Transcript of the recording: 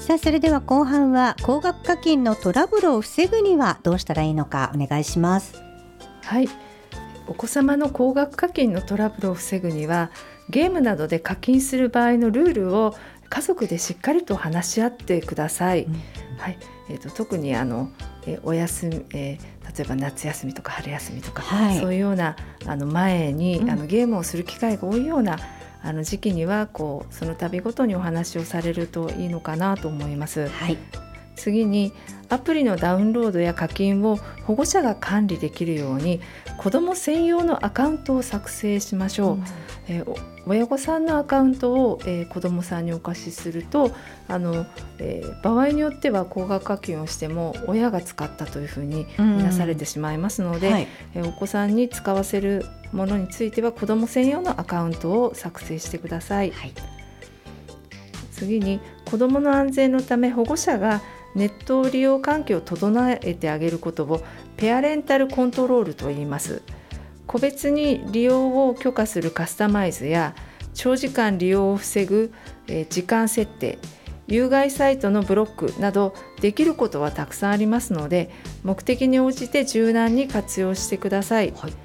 さあ、それでは後半は高額課金のトラブルを防ぐにはどうしたらいいのかお願いします。 はい、お子様の高額課金のトラブルを防ぐには、ゲームなどで課金する場合のルールを家族でしっかりと話し合ってください。はい、特にお休み、例えば夏休みとか春休みとか、そういうような前にゲームをする機会が多いような時期にはその度ごとにお話をされるといいのかなと思います。次にアプリのダウンロードや課金を保護者が管理できるように子ども専用のアカウントを作成しましょう。親御さんのアカウントを、子どもさんにお貸しすると場合によっては高額課金をしても親が使ったというふうに見なされてしまいますので、お子さんに使わせるものについては子ども専用のアカウントを作成してください。次に子どもの安全のため保護者がネット利用環境を整えてあげることをペアレンタルコントロールと言います。個別に利用を許可するカスタマイズや長時間利用を防ぐ時間設定、有害サイトのブロックなどできることはたくさんありますので、目的に応じて柔軟に活用してください。